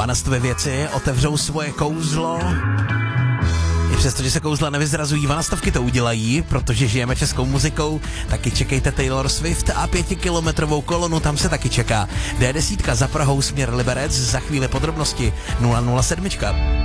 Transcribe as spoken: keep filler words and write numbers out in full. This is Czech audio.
Vanastovy věci otevřou svoje kouzlo. I přesto, že se kouzla nevyzrazují, Vanastovky to udělají, protože žijeme českou muzikou, taky čekejte Taylor Swift a pětikilometrovou kolonu, tam se taky čeká. D deset za Prahou směr Liberec, za chvíli podrobnosti nula nula sedm.